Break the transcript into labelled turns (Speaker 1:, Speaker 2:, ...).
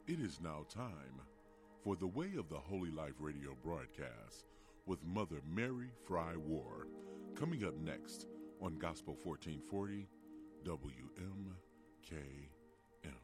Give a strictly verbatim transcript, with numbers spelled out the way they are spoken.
Speaker 1: It is now time for the Way of the Holy Life radio broadcast with Mother Mary Fry Ward, coming up next on Gospel fourteen forty W M K